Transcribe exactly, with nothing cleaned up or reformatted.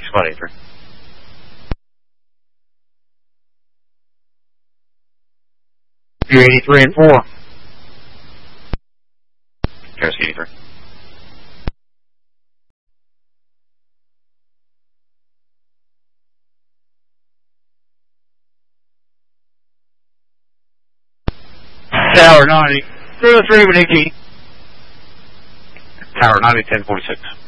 Squad eighty-three. View eighty-three and four. Coast eighty-three. Tower ninety. zero three with eighteen. Tower ninety, ten forty-six.